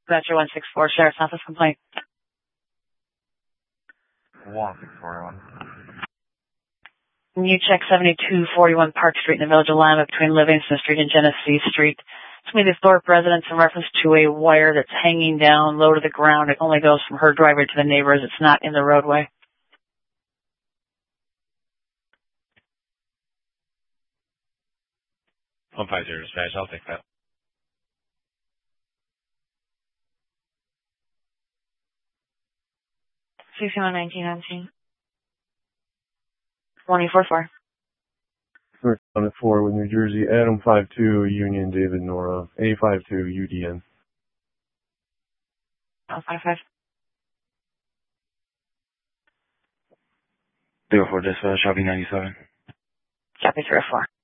Dispatcher 164, Sheriff's Office complaint. 1641. Can you check 7241 Park Street in the Village of Lima between Livingston Street and Genesee Street? It's me, the Thorpe residence, in reference to a wire that's hanging down low to the ground. It only goes from her driveway to the neighbors. It's not in the roadway. 150 dispatch, I'll take that. CC1 1919. 2044. First on at 4 with New Jersey, Adam 52, Union, David, Nora, A52, UDN. 055. 304 dispatch, I'll be 97. Copy 304.